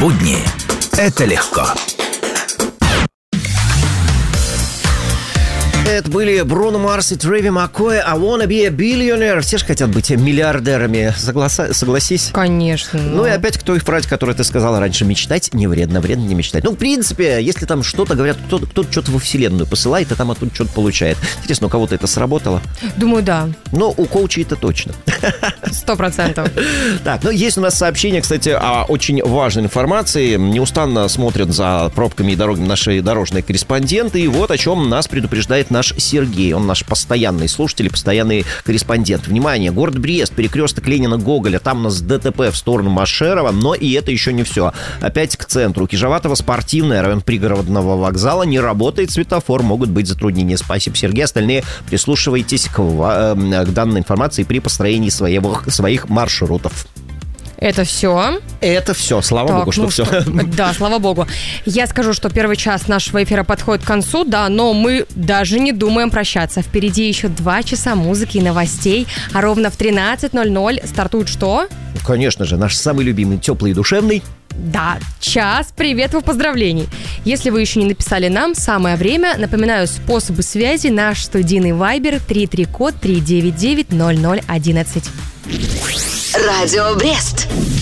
Будни – это легко. Это были Бруно Марс и Трэви Маккой. I wanna be a billionaire. Все же хотят быть миллиардерами. Согласись? Конечно. Ну и опять к той фразе, которую ты сказала раньше. Мечтать не вредно, вредно не мечтать. Ну, в принципе, если там что-то говорят, кто-то что-то во вселенную посылает, и там оттуда что-то получает. Интересно, у кого-то это сработало? Думаю, да. Но у коучей это точно. 100%. Так, ну есть у нас сообщение, кстати, о очень важной информации. Неустанно смотрят за пробками и дорогами наши дорожные корреспонденты. И вот о чем нас предупреждает наш Сергей. Он наш постоянный слушатель и постоянный корреспондент. Внимание, город Брест, перекресток Ленина-Гоголя. Там у нас ДТП в сторону Машерова, но и это еще не все. Опять к центру. Кижеватова, Спортивная, район пригородного вокзала. Не работает светофор, могут быть затруднения. Спасибо, Сергей. Остальные прислушивайтесь к данной информации при построении своих маршрутов. Это все? Это все, слава богу, что все. Да, слава богу. Я скажу, что первый час нашего эфира подходит к концу, да, но мы даже не думаем прощаться. Впереди еще 2 часа музыки и новостей, а ровно в 13:00 стартует что? Конечно же, наш самый любимый, теплый и душевный. Да, час приветов и поздравлений. Если вы еще не написали нам, самое время. Напоминаю, способы связи: наш студийный вайбер 33-код 399-0011. Радио Брест.